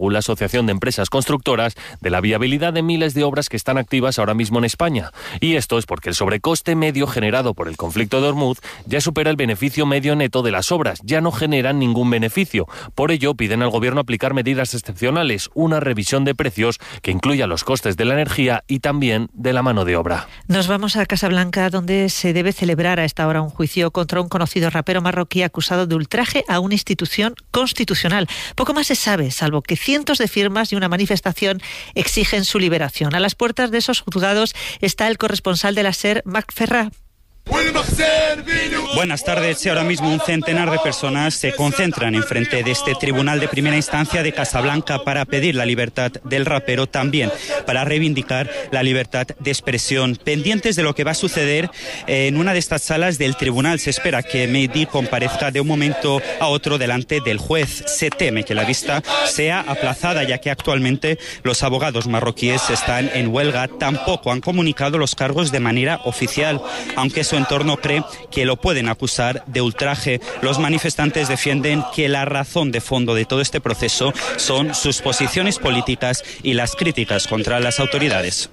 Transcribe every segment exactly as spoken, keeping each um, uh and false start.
según la Asociación de Empresas Constructoras, de la viabilidad de miles de obras que están activas ahora mismo en España. Y esto es porque el sobrecoste medio generado por el conflicto de Ormuz ya supera el beneficio medio neto de las obras, ya no generan ningún beneficio. Por ello, piden al Gobierno aplicar medidas excepcionales, una revisión de precios que incluya los costes de la energía y también de la mano de obra. Nos vamos a Casablanca, donde se debe celebrar a esta hora un juicio contra un conocido rapero marroquí acusado de ultraje a una institución constitucional. Poco más se sabe, salvo que cientos de firmas y una manifestación exigen su liberación. A las puertas de esos juzgados está el corresponsal de la SER, Marc Ferrà. Buenas tardes. Ahora mismo un centenar de personas se concentran enfrente de este tribunal de primera instancia de Casablanca para pedir la libertad del rapero, también para reivindicar la libertad de expresión. Pendientes de lo que va a suceder en una de estas salas del tribunal, se espera que Mehdi comparezca de un momento a otro delante del juez. Se teme que la vista sea aplazada, ya que actualmente los abogados marroquíes están en huelga. Tampoco han comunicado los cargos de manera oficial, aunque su entorno cree que lo pueden acusar de ultraje. Los manifestantes defienden que la razón de fondo de todo este proceso son sus posiciones políticas y las críticas contra las autoridades.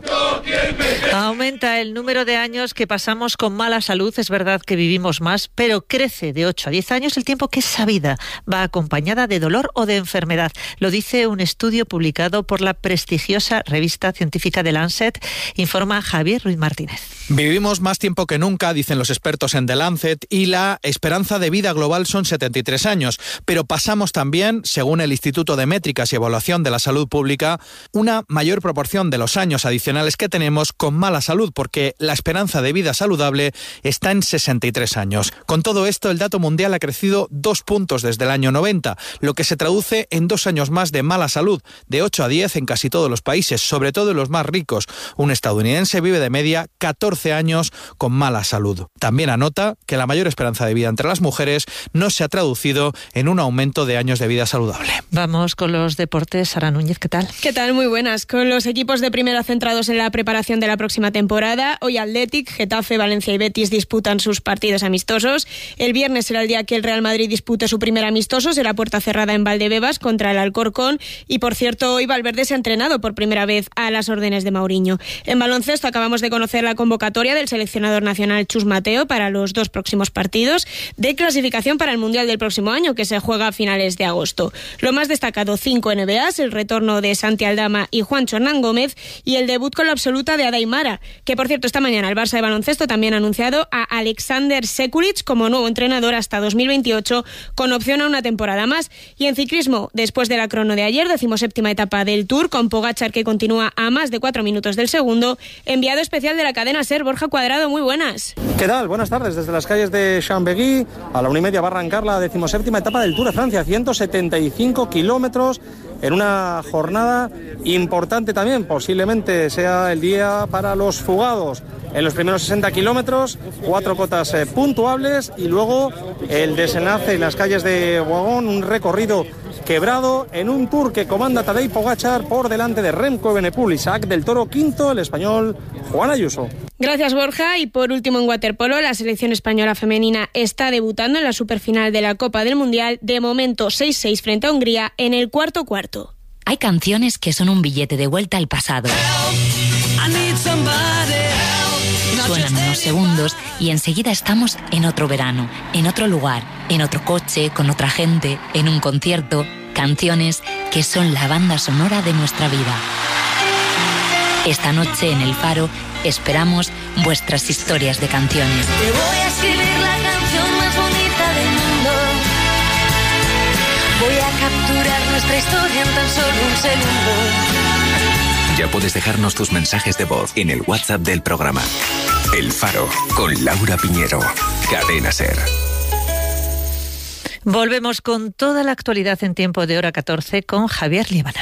Aumenta el número de años que pasamos con mala salud. Es verdad que vivimos más, pero crece de ocho a diez años el tiempo que esa vida va acompañada de dolor o de enfermedad. Lo dice un estudio publicado por la prestigiosa revista científica The Lancet, informa Javier Ruiz Martínez. Vivimos más tiempo que nunca, dicen los expertos en The Lancet, y la esperanza de vida global son setenta y tres años. Pero pasamos también, según el Instituto de Métricas y Evaluación de la Salud Pública, una mayor proporción de los años adicionales que tenemos con mala salud, porque la esperanza de vida saludable está en sesenta y tres años. Con todo esto, el dato mundial ha crecido dos puntos desde el año noventa, lo que se traduce en dos años más de mala salud, de ocho a diez en casi todos los países, sobre todo en los más ricos. Un estadounidense vive de media catorce años con mala salud. También anota que la mayor esperanza de vida entre las mujeres no se ha traducido en un aumento de años de vida saludable. Vamos con los deportes. Sara Núñez, ¿qué tal? ¿Qué tal? Muy buenas. Con los equipos de primera centrados en la preparación de la próxima temporada, hoy Athletic, Getafe, Valencia y Betis disputan sus partidos amistosos. El viernes será el día que el Real Madrid dispute su primer amistoso, será puerta cerrada en Valdebebas contra el Alcorcón. Y por cierto, hoy Valverde se ha entrenado por primera vez a las órdenes de Mourinho. En baloncesto acabamos de conocer la convocatoria del seleccionador nacional Chus Mateo para los dos próximos partidos de clasificación para el Mundial del próximo año, que se juega a finales de agosto. Lo más destacado, cinco N B As, el retorno de Santi Aldama y Juancho Hernán Gómez y el debut con la absoluta de Adaimara, que por cierto esta mañana el Barça de baloncesto también ha anunciado a Alexander Sekulic como nuevo entrenador hasta dos mil veintiocho, con opción a una temporada más. Y en ciclismo, después de la crono de ayer, decimoséptima etapa del Tour, con Pogačar que continúa a más de cuatro minutos del segundo, enviado especial de la cadena SER, Borja Cuadrado, muy buenas. ¿Qué tal? Buenas tardes. Desde las calles de Chambéry a la una y media va a arrancar la decimoséptima etapa del Tour de Francia, ciento setenta y cinco kilómetros en una jornada importante también. Posiblemente sea el día para los fugados. En los primeros sesenta kilómetros, cuatro cotas eh, puntuables y luego el desenlace en las calles de Boigón, un recorrido quebrado en un Tour que comanda Tadej Pogačar por delante de Remco Evenepoel, Isaac del Toro quinto, el español Juan Ayuso. Gracias, Borja. Y por último, en waterpolo, la selección española femenina está debutando en la superfinal de la Copa del Mundial, de momento seis seis frente a Hungría en el cuarto cuarto. Hay canciones que son un billete de vuelta al pasado. Suenan unos segundos y enseguida estamos en otro verano, en otro lugar, en otro coche, con otra gente, en un concierto. Canciones que son la banda sonora de nuestra vida. Esta noche en El Faro esperamos vuestras historias de canciones. Te voy a escribir la canción más bonita del mundo. Voy a capturar nuestra historia en tan solo un segundo. Ya puedes dejarnos tus mensajes de voz en el WhatsApp del programa. El Faro, con Laura Piñero. Cadena SER. Volvemos con toda la actualidad en tiempo de hora catorce con Javier Líbana.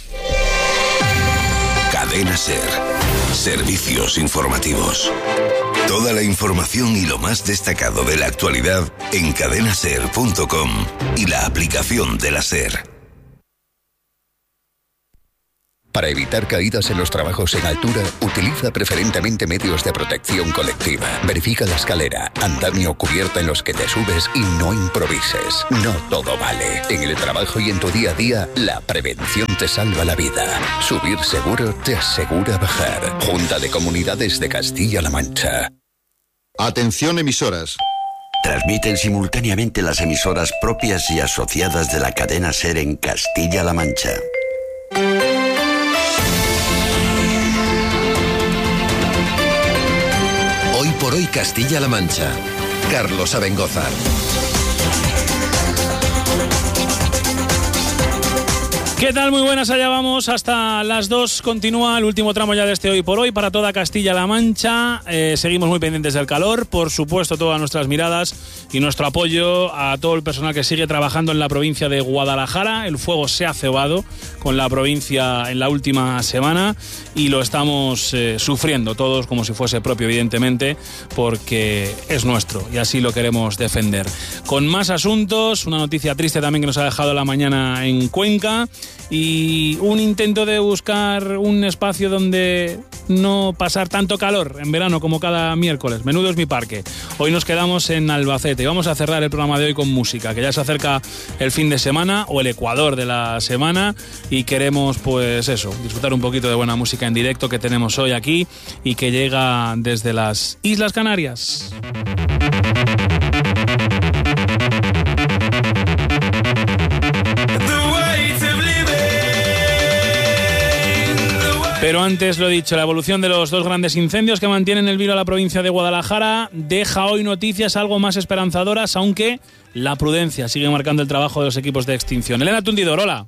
Cadena SER. Servicios informativos. Toda la información y lo más destacado de la actualidad en cadena ser punto com y la aplicación de la SER. Para evitar caídas en los trabajos en altura, utiliza preferentemente medios de protección colectiva. Verifica la escalera, andamio o cubierta en los que te subes y no improvises. No todo vale. En el trabajo y en tu día a día, la prevención te salva la vida. Subir seguro te asegura bajar. Junta de Comunidades de Castilla-La Mancha. Atención, emisoras. Transmiten simultáneamente las emisoras propias y asociadas de la cadena SER en Castilla-La Mancha. Hoy por hoy Castilla-La Mancha. Carlos Abengozar. ¿Qué tal? Muy buenas, allá vamos. Hasta las dos continúa el último tramo ya de este Hoy por Hoy para toda Castilla-La Mancha. Eh, seguimos muy pendientes del calor. Por supuesto, todas nuestras miradas y nuestro apoyo a todo el personal que sigue trabajando en la provincia de Guadalajara. El fuego se ha cebado con la provincia en la última semana y lo estamos eh, sufriendo todos como si fuese propio, evidentemente, porque es nuestro y así lo queremos defender. Con más asuntos, una noticia triste también que nos ha dejado la mañana en Cuenca. Y un intento de buscar un espacio donde no pasar tanto calor en verano como cada miércoles. Menudo es mi parque. Hoy nos quedamos en Albacete y vamos a cerrar el programa de hoy con música, que ya se acerca el fin de semana o el Ecuador de la semana y queremos pues eso, disfrutar un poquito de buena música en directo que tenemos hoy aquí y que llega desde las Islas Canarias. Pero antes, lo dicho, la evolución de los dos grandes incendios que mantienen el vilo a la provincia de Guadalajara deja hoy noticias algo más esperanzadoras, aunque la prudencia sigue marcando el trabajo de los equipos de extinción. Elena Tundidor, hola.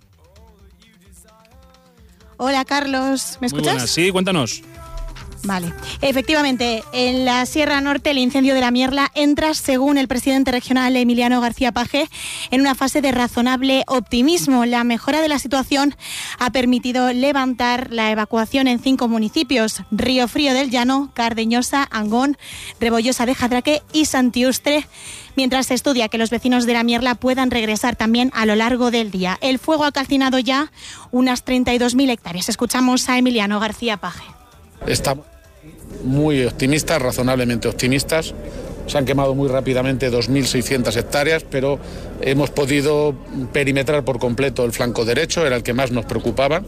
Hola, Carlos. ¿Me escuchas? Muy buenas. Sí, cuéntanos. Vale. Efectivamente, en la Sierra Norte el incendio de la Mierla entra, según el presidente regional Emiliano García Paje, en una fase de razonable optimismo. La mejora de la situación ha permitido levantar la evacuación en cinco municipios: Río Frío del Llano, Cardeñosa, Angón, Rebollosa de Jadraque y Santiustre, mientras se estudia que los vecinos de la Mierla puedan regresar también a lo largo del día. El fuego ha calcinado ya unas treinta y dos mil hectáreas. Escuchamos a Emiliano García Paje. Estamos muy optimistas, razonablemente optimistas. Se han quemado muy rápidamente dos mil seiscientas hectáreas, pero hemos podido perimetrar por completo el flanco derecho, era el que más nos preocupaba,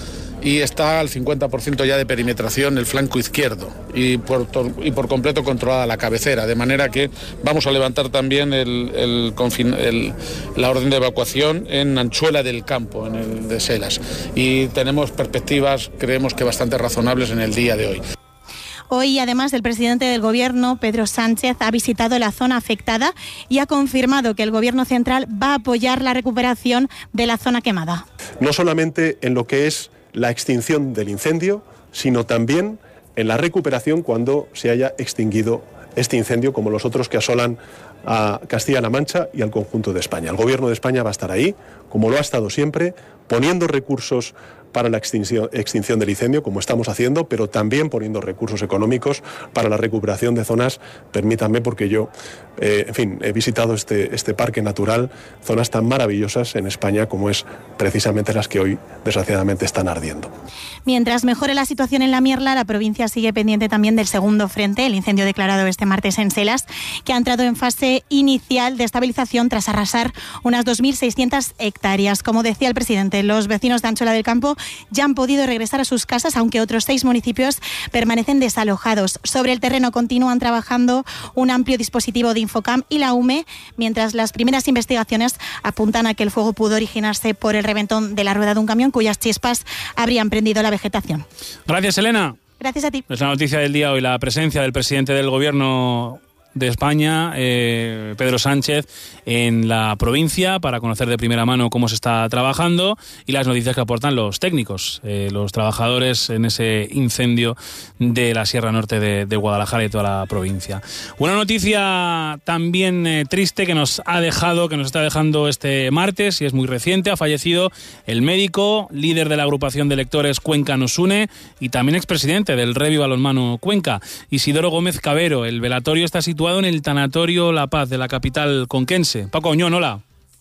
y está al cincuenta por ciento ya de perimetración el flanco izquierdo y por, y por completo controlada la cabecera, de manera que vamos a levantar también el, el, el, la orden de evacuación en Anchuela del Campo, en el de Selas, y tenemos perspectivas, creemos que bastante razonables en el día de hoy. Hoy, además, el presidente del Gobierno, Pedro Sánchez, ha visitado la zona afectada y ha confirmado que el Gobierno central va a apoyar la recuperación de la zona quemada. No solamente en lo que es la extinción del incendio, sino también en la recuperación cuando se haya extinguido este incendio, como los otros que asolan a Castilla-La Mancha y al conjunto de España. El Gobierno de España va a estar ahí, como lo ha estado siempre, poniendo recursos para la extinción, extinción del incendio, como estamos haciendo, pero también poniendo recursos económicos para la recuperación de zonas. Permítanme, porque yo, eh, en fin, he visitado este, este parque natural, zonas tan maravillosas en España como es precisamente las que hoy, desgraciadamente, están ardiendo. Mientras mejore la situación en la Mierla, la provincia sigue pendiente también del segundo frente, el incendio declarado este martes en Selas, que ha entrado en fase inicial de estabilización tras arrasar unas dos mil seiscientas hectáreas. Como decía el presidente, los vecinos de Anchuela del Campo ya han podido regresar a sus casas, aunque otros seis municipios permanecen desalojados. Sobre el terreno continúan trabajando un amplio dispositivo de Infocam y la U M E, mientras las primeras investigaciones apuntan a que el fuego pudo originarse por el reventón de la rueda de un camión cuyas chispas habrían prendido la vegetación. Gracias, Elena. Gracias a ti. Es la noticia del día hoy, la presencia del presidente del Gobierno de España, eh, Pedro Sánchez, en la provincia para conocer de primera mano cómo se está trabajando y las noticias que aportan los técnicos, eh, los trabajadores en ese incendio de la Sierra Norte de, de Guadalajara y toda la provincia. Una noticia también eh, triste que nos ha dejado, que nos está dejando este martes y es muy reciente. Ha fallecido el médico, líder de la agrupación de lectores Cuenca Nos Une y también expresidente del Revi Balonmano Cuenca, Isidoro Gómez Cabero. El velatorio está situado en el Tanatorio La Paz de la capital conquense. Paco Oñón, hola.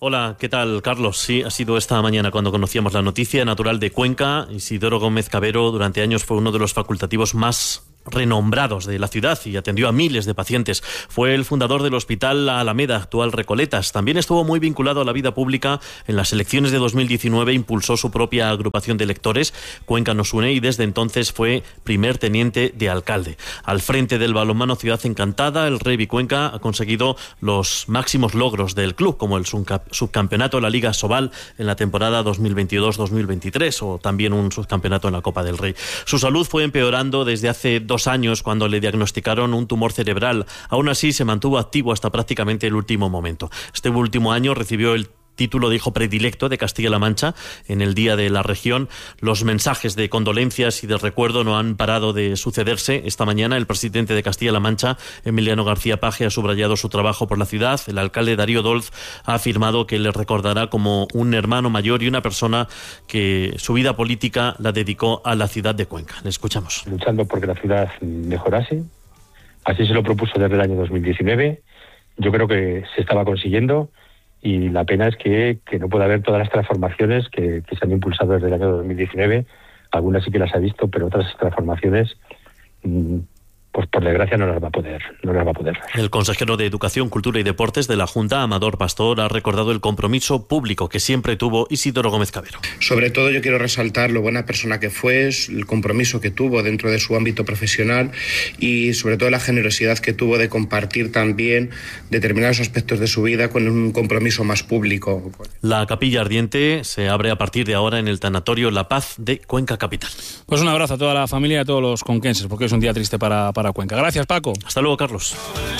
Hola, ¿qué tal, Carlos? Sí, ha sido esta mañana cuando conocíamos la noticia. Natural de Cuenca, Isidoro Gómez Cabero durante años fue uno de los facultativos más renombrados de la ciudad y atendió a miles de pacientes. Fue el fundador del Hospital La Alameda, actual Recoletas. También estuvo muy vinculado a la vida pública. En las elecciones de dos mil diecinueve impulsó su propia agrupación de electores, Cuenca Nos Une, y desde entonces fue primer teniente de alcalde. Al frente del balonmano Ciudad Encantada, el Revi Cuenca ha conseguido los máximos logros del club, como el subcampeonato de la Liga Sobal en la temporada dos mil veintidós dos mil veintitrés o también un subcampeonato en la Copa del Rey. Su salud fue empeorando desde hace dos años cuando le diagnosticaron un tumor cerebral. Aún así se mantuvo activo hasta prácticamente el último momento. Este último año recibió el título de hijo predilecto de Castilla-La Mancha en el Día de la Región. Los mensajes de condolencias y de recuerdo no han parado de sucederse. Esta mañana el presidente de Castilla-La Mancha, Emiliano García Paje, ha subrayado su trabajo por la ciudad. El alcalde Darío Dolz ha afirmado que le recordará como un hermano mayor y una persona que su vida política la dedicó a la ciudad de Cuenca. Le escuchamos. Luchando porque la ciudad mejorase. Así se lo propuso desde el año dos mil diecinueve. Yo creo que se estaba consiguiendo. Y la pena es que, que no puede haber todas las transformaciones que, que se han impulsado desde el año dos mil diecinueve. Algunas sí que las ha visto, pero otras transformaciones, mmm, pues por desgracia no las va a poder, no las va a poder. El consejero de Educación, Cultura y Deportes de la Junta, Amador Pastor, ha recordado el compromiso público que siempre tuvo Isidoro Gómez Cabero. Sobre todo yo quiero resaltar lo buena persona que fue, el compromiso que tuvo dentro de su ámbito profesional y sobre todo la generosidad que tuvo de compartir también determinados aspectos de su vida con un compromiso más público. La capilla ardiente se abre a partir de ahora en el tanatorio La Paz de Cuenca Capital. Pues un abrazo a toda la familia y a todos los conquenses, porque es un día triste para, para Cuenca. Gracias, Paco. Hasta luego, Carlos.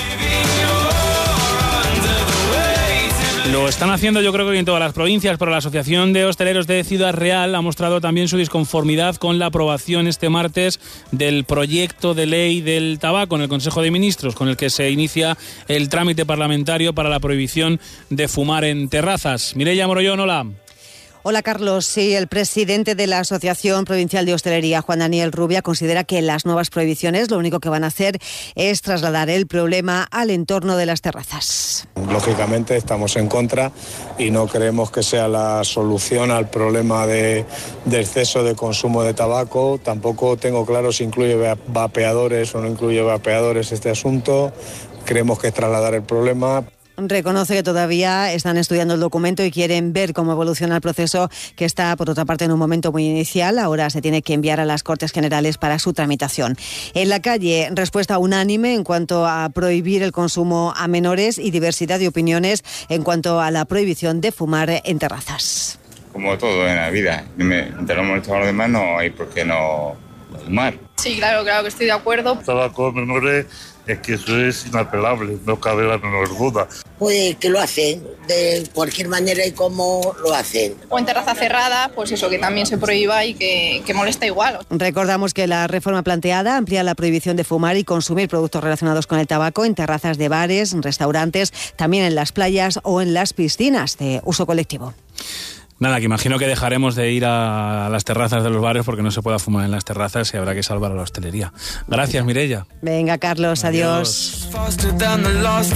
Lo están haciendo yo creo que en todas las provincias, pero la Asociación de Hosteleros de Ciudad Real ha mostrado también su disconformidad con la aprobación este martes del proyecto de ley del tabaco en el Consejo de Ministros, con el que se inicia el trámite parlamentario para la prohibición de fumar en terrazas. Mireia Morollón, hola. Hola, Carlos. Sí, el presidente de la Asociación Provincial de Hostelería, Juan Daniel Rubia, considera que las nuevas prohibiciones lo único que van a hacer es trasladar el problema al entorno de las terrazas. Lógicamente estamos en contra y no creemos que sea la solución al problema de, de exceso de consumo de tabaco. Tampoco tengo claro si incluye vapeadores o no incluye vapeadores este asunto. Creemos que es trasladar el problema. Reconoce que todavía están estudiando el documento y quieren ver cómo evoluciona el proceso, que está, por otra parte, en un momento muy inicial. Ahora se tiene que enviar a las Cortes Generales para su tramitación. En la calle, respuesta unánime en cuanto a prohibir el consumo a menores y diversidad de opiniones en cuanto a la prohibición de fumar en terrazas. Como todo en la vida, mientras no molestamos a los demás no hay por qué no fumar. Sí, claro, claro que estoy de acuerdo. Tabaco menores, es que eso es inapelable, no cabe la menor duda. Pues que lo hacen, de cualquier manera y cómo lo hacen. O en terraza cerrada, pues eso, que también se prohíba y que, que molesta igual. Recordamos que la reforma planteada amplía la prohibición de fumar y consumir productos relacionados con el tabaco en terrazas de bares, restaurantes, también en las playas o en las piscinas de uso colectivo. Nada, que imagino que dejaremos de ir a las terrazas de los bares porque no se pueda fumar en las terrazas y habrá que salvar a la hostelería. Gracias, Mireia. Venga, Carlos, adiós. adiós.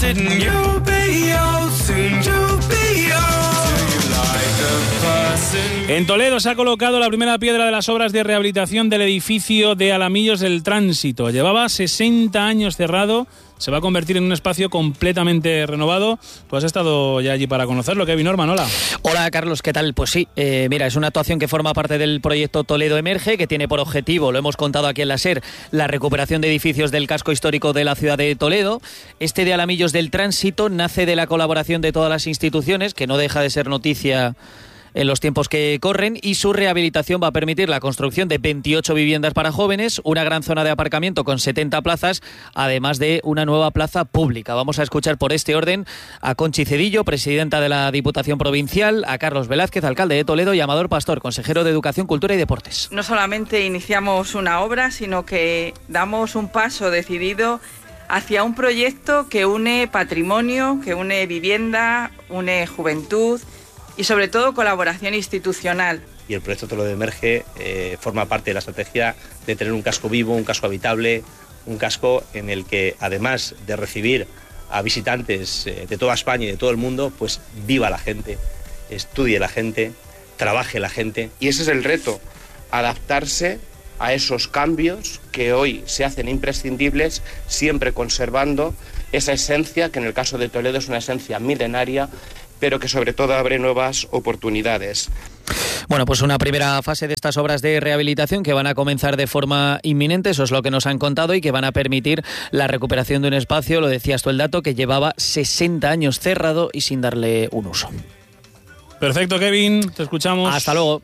En Toledo se ha colocado la primera piedra de las obras de rehabilitación del edificio de Alamillos del Tránsito. Llevaba sesenta años cerrado. Se va a convertir en un espacio completamente renovado. Tú has estado ya allí para conocerlo. Kevin Norman, hola. Hola, Carlos, ¿qué tal? Pues sí, eh, mira, es una actuación que forma parte del proyecto Toledo Emerge, que tiene por objetivo, lo hemos contado aquí en la SER, la recuperación de edificios del casco histórico de la ciudad de Toledo. Este de Alamillos del Tránsito nace de la colaboración de todas las instituciones, que no deja de ser noticia en los tiempos que corren, y su rehabilitación va a permitir la construcción de veintiocho viviendas para jóvenes, una gran zona de aparcamiento con setenta plazas, además de una nueva plaza pública. Vamos a escuchar por este orden a Conchi Cedillo, presidenta de la Diputación Provincial, a Carlos Velázquez, alcalde de Toledo, y a Amador Pastor, consejero de Educación, Cultura y Deportes. No solamente iniciamos una obra, sino que damos un paso decidido hacia un proyecto que une patrimonio, que une vivienda, une juventud y sobre todo colaboración institucional. Y el proyecto Toledo Emerge eh, forma parte de la estrategia de tener un casco vivo, un casco habitable, un casco en el que, además de recibir a visitantes eh, de toda España y de todo el mundo, pues viva la gente, estudie la gente, trabaje la gente. Y ese es el reto, adaptarse a esos cambios que hoy se hacen imprescindibles, siempre conservando esa esencia, que en el caso de Toledo es una esencia milenaria, pero que sobre todo abre nuevas oportunidades. Bueno, pues una primera fase de estas obras de rehabilitación que van a comenzar de forma inminente, eso es lo que nos han contado, y que van a permitir la recuperación de un espacio, lo decías tú el dato, que llevaba sesenta años cerrado y sin darle un uso. Perfecto, Kevin, te escuchamos. Hasta luego.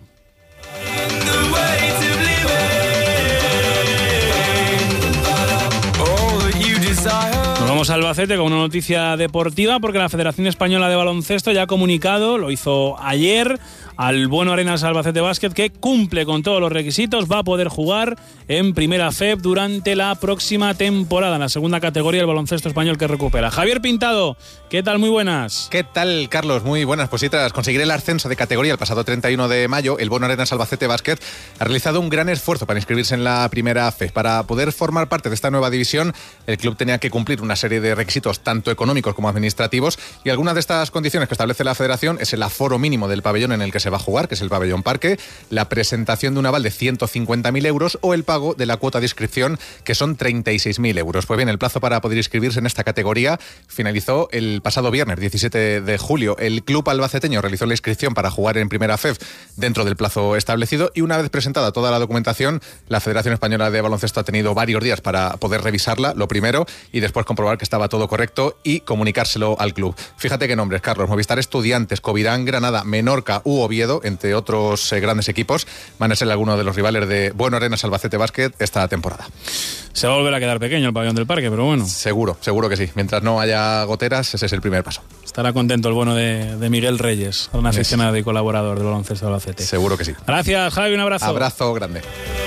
Nos vamos a Albacete con una noticia deportiva, porque la Federación Española de Baloncesto ya ha comunicado, lo hizo ayer, al Bueno Arenas Albacete Basket, que cumple con todos los requisitos, va a poder jugar en Primera F E B durante la próxima temporada, en la segunda categoría del baloncesto español que recupera. Javier Pintado, ¿qué tal? Muy buenas. ¿Qué tal, Carlos? Muy buenas. Pues sí, tras conseguir el ascenso de categoría el pasado treinta y uno de mayo, el Bueno Arenas Albacete Basket ha realizado un gran esfuerzo para inscribirse en la Primera F E B. Para poder formar parte de esta nueva división, el club tenía que cumplir una serie de requisitos tanto económicos como administrativos, y algunas de estas condiciones que establece la Federación es el aforo mínimo del pabellón en el que se va a jugar, que es el pabellón Parque, la presentación de un aval de ciento cincuenta mil euros o el pago de la cuota de inscripción, que son treinta y seis mil euros. Pues bien, el plazo para poder inscribirse en esta categoría finalizó el pasado viernes diecisiete de julio. El club albaceteño realizó la inscripción para jugar en Primera F E B dentro del plazo establecido, y una vez presentada toda la documentación, la Federación Española de Baloncesto ha tenido varios días para poder revisarla, lo primero, y después comprobar que estaba todo correcto y comunicárselo al club. Fíjate qué nombres, Carlos: Movistar Estudiantes, Covirán Granada, Menorca u Oviedo, entre otros eh, grandes equipos, van a ser algunos de los rivales de Bueno Arenas Albacete Basket esta temporada. Se va a volver a quedar pequeño el pabellón del Parque, pero bueno. Seguro, seguro que sí. Mientras no haya goteras, ese es el primer paso. Estará contento el bueno de, de Miguel Reyes, un aficionado y colaborador del baloncesto de Albacete. Seguro que sí. Gracias, Javi, un abrazo. Abrazo grande.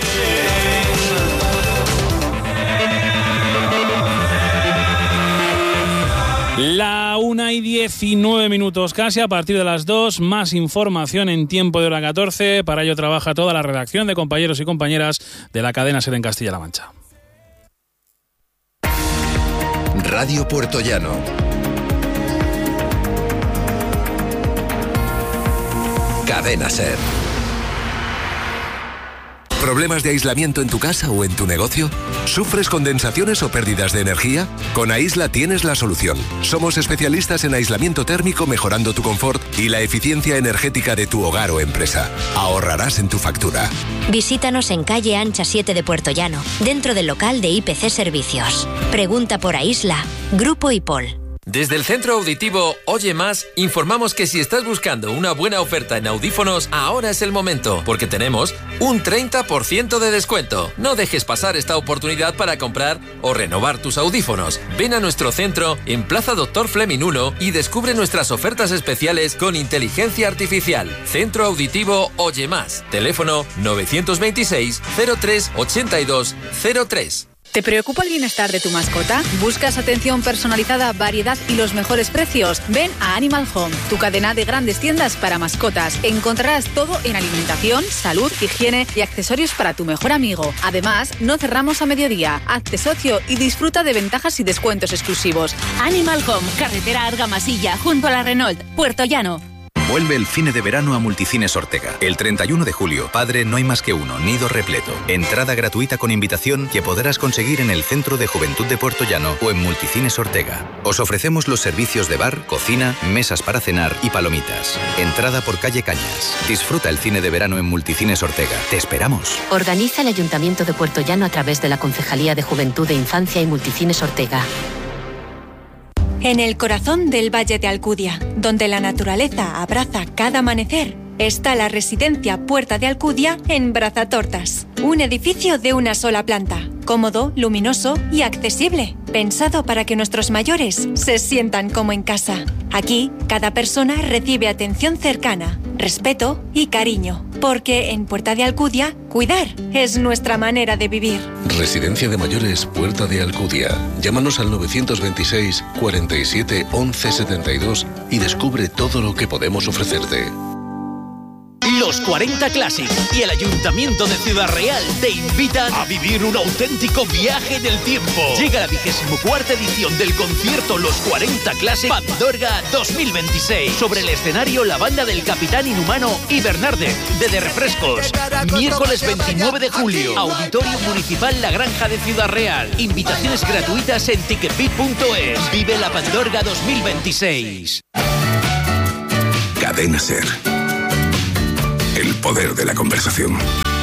La una y diecinueve minutos casi, a partir de las dos, más información en tiempo de hora catorce. Para ello trabaja toda la redacción de compañeros y compañeras de la cadena SER en Castilla-La Mancha. Radio Puertollano. Cadena SER. ¿Problemas de aislamiento en tu casa o en tu negocio? ¿Sufres condensaciones o pérdidas de energía? Con Aisla tienes la solución. Somos especialistas en aislamiento térmico, mejorando tu confort y la eficiencia energética de tu hogar o empresa. Ahorrarás en tu factura. Visítanos en calle Ancha siete de Puertollano, dentro del local de I P C Servicios. Pregunta por Aisla. Grupo IPOL. Desde el Centro Auditivo Oye Más, informamos que si estás buscando una buena oferta en audífonos, ahora es el momento, porque tenemos un treinta por ciento de descuento. No dejes pasar esta oportunidad para comprar o renovar tus audífonos. Ven a nuestro centro en Plaza Doctor Fleming uno y descubre nuestras ofertas especiales con inteligencia artificial. Centro Auditivo Oye Más. Teléfono novecientos veintiséis, cero tres, ochenta y dos, cero tres. ¿Te preocupa el bienestar de tu mascota? ¿Buscas atención personalizada, variedad y los mejores precios? Ven a Animal Home, tu cadena de grandes tiendas para mascotas. Encontrarás todo en alimentación, salud, higiene y accesorios para tu mejor amigo. Además, no cerramos a mediodía. Hazte socio y disfruta de ventajas y descuentos exclusivos. Animal Home, carretera Argamasilla, junto a la Renault, Puertollano. Vuelve el cine de verano a Multicines Ortega. El treinta y uno de julio, Padre no hay más que uno, nido repleto. Entrada gratuita con invitación que podrás conseguir en el Centro de Juventud de Puertollano o en Multicines Ortega. Os ofrecemos los servicios de bar, cocina, mesas para cenar y palomitas. Entrada por calle Cañas. Disfruta el cine de verano en Multicines Ortega. Te esperamos. Organiza el Ayuntamiento de Puertollano a través de la Concejalía de Juventud e Infancia y Multicines Ortega. En el corazón del Valle de Alcudia, donde la naturaleza abraza cada amanecer, está la residencia Puerta de Alcudia en Brazatortas. Un edificio de una sola planta, cómodo, luminoso y accesible, pensado para que nuestros mayores se sientan como en casa. Aquí, cada persona recibe atención cercana, respeto y cariño, porque en Puerta de Alcudia, cuidar es nuestra manera de vivir. Residencia de Mayores Puerta de Alcudia. Llámanos al novecientos veintiséis, cuarenta y siete, once setenta y dos y descubre todo lo que podemos ofrecerte. Los Los cuarenta Classic y el Ayuntamiento de Ciudad Real te invitan a vivir un auténtico viaje en el tiempo. Llega la vigésimo cuarta edición del concierto Los cuarenta Classic Pandorga dos mil veintiséis. Sobre el escenario, la banda del Capitán Inhumano y Bernardez, de De Refrescos. Miércoles veintinueve de julio, Auditorio Municipal La Granja de Ciudad Real. Invitaciones gratuitas en ticketbit punto es. Vive la Pandorga dos mil veintiséis. Cadena SER. El poder de la conversación.